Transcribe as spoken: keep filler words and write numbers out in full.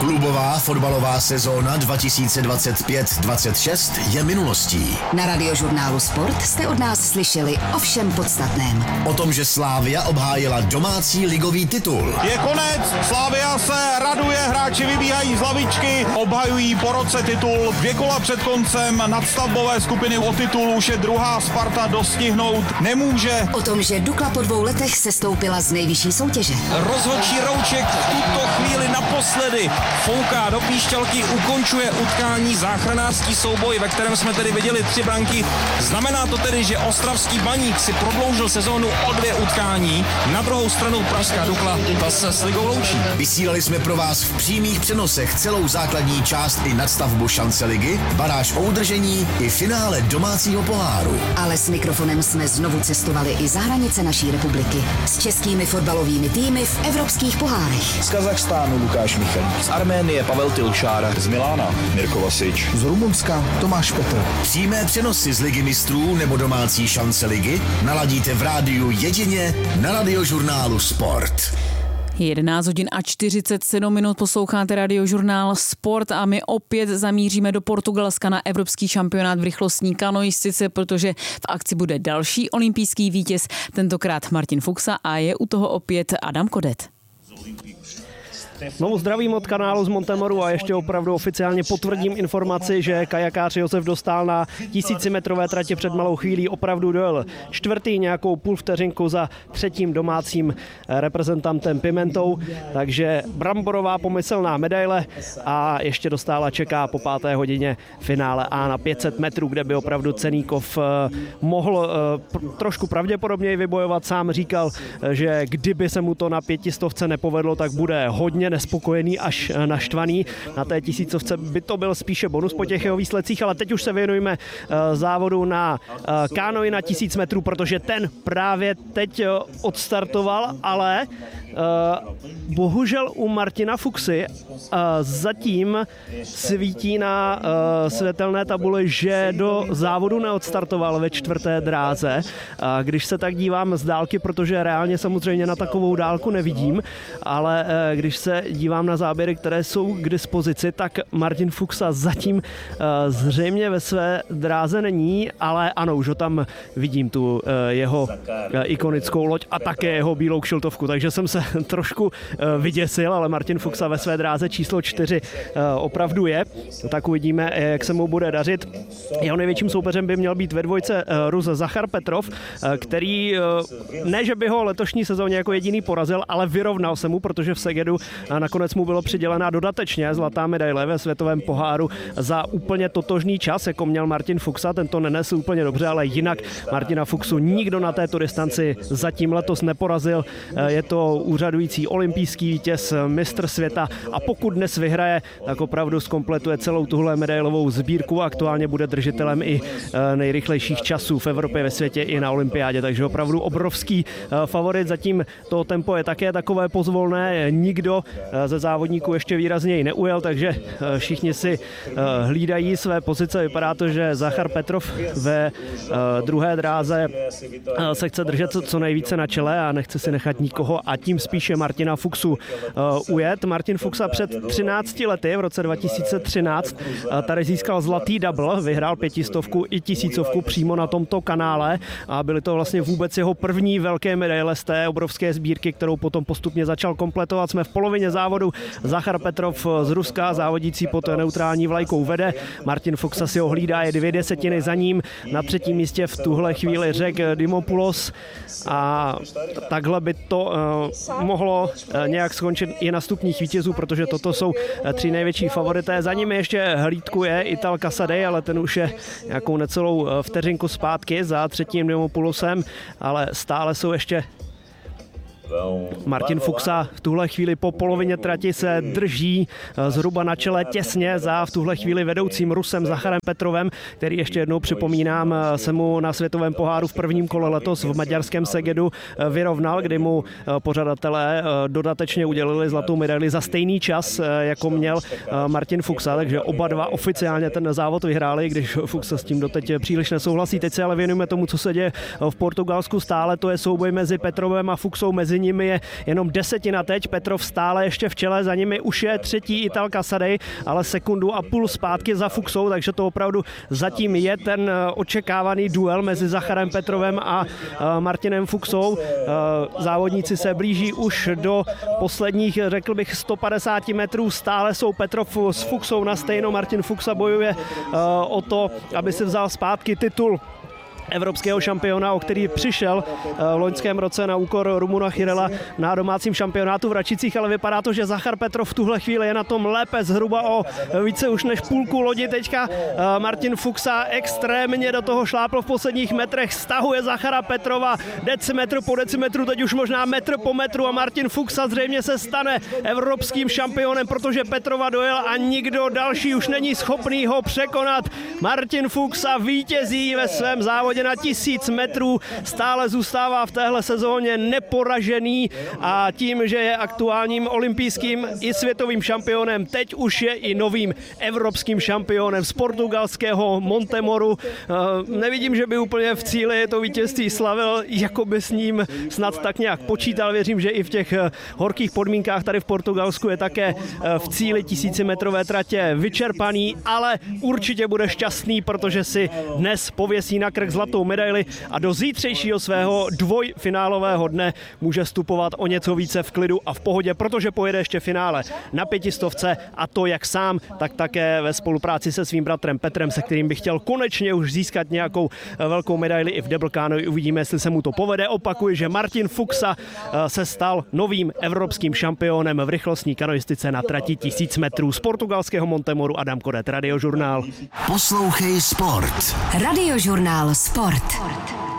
Klubová fotbalová sezóna dva tisíce dvacet pět dvacet šest je minulostí. Na Radiožurnálu Sport jste od nás slyšeli o všem podstatném. O tom, že Slavia obhájila domácí ligový titul. Je konec, Slavia se raduje, hráči vybíhají z lavičky, obhajují po roce titul. Dvě kola před koncem nadstavbové skupiny o titul už je druhá Sparta dostihnout nemůže. O tom, že Dukla po dvou letech sestoupila z nejvyšší soutěže. Rozhodčí Rouček v tuto chvíli naposledy fouká do píšťalky, ukončuje utkání, záchranářský souboj, ve kterém jsme tedy viděli tři branky. Znamená to tedy, že ostravský Baník si prodloužil sezónu o dvě utkání. Na druhou stranu pražská Dukla ta se s ligou loučí. Vysílali jsme pro vás v přímých přenosech celou základní část i nadstavbu šance ligy, baráž o udržení i finále domácího poháru. Ale s mikrofonem jsme znovu cestovali i za hranice naší republiky. S českými fotbalovými týmy v evropských pohárech. Z Kazachstánu Lukáš Michalík, z Arménie Pavel Tilšár, z Milána Mirko Vasič, z Rumunska Tomáš Petr. Přímé přenosy z Ligy mistrů nebo domácí šance ligy naladíte v rádiu jedině na Radiožurnálu Sport. jedenáct hodin a čtyřicet sedm minut posloucháte Radiožurnál Sport a my opět zamíříme do Portugalska na evropský šampionát v rychlostní kanoistice, protože v akci bude další olympijský vítěz, tentokrát Martin Fuxa a je u toho opět Adam Kodet. Znovu zdravím od kanálu z Montemoru a ještě opravdu oficiálně potvrdím informaci, že kajakář Josef Dostál na tisícimetrové tratě před malou chvílí opravdu dojel čtvrtý, nějakou půl vteřinku za třetím domácím reprezentantem Pimentou, takže bramborová pomyslná medaile a ještě Dostála čeká po páté hodině finále A na pět set metrů, kde by opravdu Ceníkov mohl trošku pravděpodobněji vybojovat. Sám říkal, že kdyby se mu to na pětistovce nepovedlo, tak bude hodně nespokojený až naštvaný. Na té tisícovce by to byl spíše bonus po těch jeho výsledcích, ale teď už se věnujeme závodu na kánoi na tisíc metrů, protože ten právě teď odstartoval, ale bohužel u Martina Fuxy zatím svítí na světelné tabuli, že do závodu neodstartoval ve čtvrté dráze. Když se tak dívám z dálky, protože reálně samozřejmě na takovou dálku nevidím, ale když se dívám na záběry, které jsou k dispozici, tak Martin Fuxa zatím zřejmě ve své dráze není, ale ano, už ho tam vidím, tu jeho ikonickou loď a také jeho bílou kšiltovku, takže jsem se trošku vyděsil, ale Martin Fuxa ve své dráze číslo čtyři opravdu je, tak uvidíme, jak se mu bude dařit. Jeho největším soupeřem by měl být ve dvojce Rus Zachar Petrov, který ne, že by ho letošní sezóně jako jediný porazil, ale vyrovnal se mu, protože v Segedu nakonec mu bylo přidělená dodatečně zlatá medaile ve světovém poháru za úplně totožný čas, jako měl Martin Fuxa, ten to nenesl úplně dobře, ale jinak Martina Fuxu nikdo na této distanci zatím letos neporazil. Je to úřadující olympijský vítěz, mistr světa a pokud dnes vyhraje, tak opravdu zkompletuje celou tuhle medailovou sbírku a aktuálně bude držitelem i nejrychlejších časů v Evropě, ve světě i na olympiádě, takže opravdu obrovský favorit. Zatím to tempo je také takové pozvolné, nikdo ze závodníků ještě výrazněji neujel, takže všichni si hlídají své pozice. Vypadá to, že Zachar Petrov ve druhé dráze se chce držet co nejvíce na čele a nechce si nechat nikoho a tím spíše Martina Fuxu ujet. Martin Fuxa před třinácti lety, v roce dva tisíce třináct, tady získal zlatý double, vyhrál pětistovku i tisícovku přímo na tomto kanále a byly to vlastně vůbec jeho první velké medaile z té obrovské sbírky, kterou potom postupně začal kompletovat. Jsme v polovině závodu. Zachar Petrov z Ruska, závodící pod neutrální vlajkou, vede. Martin Fuxa si ho hlídá, je dvě desetiny za ním. Na třetím místě v tuhle chvíli Řek Dimopoulos a takhle by to uh, mohlo uh, nějak skončit i na stupních vítězů, protože toto jsou uh, tři největší favorité. Za nimi ještě hlídkuje Ital Casadei, ale ten už je nějakou necelou uh, vteřinku zpátky za třetím Dimopoulosem, ale stále jsou ještě Martin Fuxa v tuhle chvíli po polovině trati se drží zhruba na čele těsně za v tuhle chvíli vedoucím Rusem Zacharem Petrovem, který ještě jednou připomínám se mu na světovém poháru v prvním kole letos v maďarském Segedu vyrovnal, kdy mu pořadatelé dodatečně udělili zlatou medaili za stejný čas, jako měl Martin Fuxa, takže oba dva oficiálně ten závod vyhráli, když Fuxa s tím doteď příliš nesouhlasí. Teď se ale věnujeme tomu, co se děje v Portugalsku stále, to je souboj mezi Petrovem a Fuxou, mezi mezi nimi je jenom desetina teď, Petrov stále ještě v čele, za nimi už je třetí Italka Sadej, ale sekundu a půl zpátky za Fuchsou, takže to opravdu zatím je ten očekávaný duel mezi Zacharem Petrovem a Martinem Fuchsou. Závodníci se blíží už do posledních, řekl bych, sto padesát metrů, stále jsou Petrov s Fuchsou na stejno, Martin Fuchsa bojuje o to, aby si vzal zpátky titul evropského šampiona, o který přišel v loňském roce na úkor Rumuna Chirela na domácím šampionátu v Račicích, ale vypadá to, že Zachar Petrov v tuhle chvíli je na tom lépe, zhruba o více už než půlku lodi. Teďka Martin Fuchsa extrémně do toho šlápl v posledních metrech, stahuje Zachara Petrova decimetr po decimetru, teď už možná metr po metru a Martin Fuchsa zřejmě se stane evropským šampionem, protože Petrova dojel a nikdo další už není schopný ho překonat. Martin Fuchsa vítězí ve svém závodě na tisíc metrů, stále zůstává v téhle sezóně neporažený a tím, že je aktuálním olympijským i světovým šampionem, teď už je i novým evropským šampionem z portugalského Montemoru. Nevidím, že by úplně v cíli to vítězství slavil, jako by s ním snad tak nějak počítal. Věřím, že i v těch horkých podmínkách tady v Portugalsku je také v cíli tisícimetrové tratě vyčerpaný, ale určitě bude šťastný, protože si dnes pověsí na krk zlatou medaili a do zítřejšího svého dvojfinálového dne může vstupovat o něco více v klidu a v pohodě, protože pojede ještě finále na pětistovce a to jak sám, tak také ve spolupráci se svým bratrem Petrem, se kterým by chtěl konečně už získat nějakou velkou medaili i v double canoe. Uvidíme, jestli se mu to povede. Opakuji, že Martin Fuchsa se stal novým evropským šampionem v rychlostní kanoistice na trati tisíc metrů. Z portugalského Montemoru Adam Koret, Radiožurnál. Poslouchej sport. Radiožurnál Sport.